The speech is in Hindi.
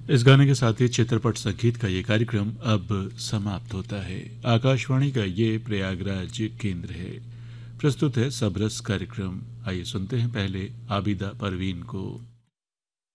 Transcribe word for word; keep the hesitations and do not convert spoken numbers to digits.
इस गाने के साथ ही चित्रपट संगीत का ये कार्यक्रम अब समाप्त होता है। आकाशवाणी का ये प्रयागराज केंद्र है। प्रस्तुत है सबरस कार्यक्रम। आइए सुनते हैं पहले आबिदा परवीन को।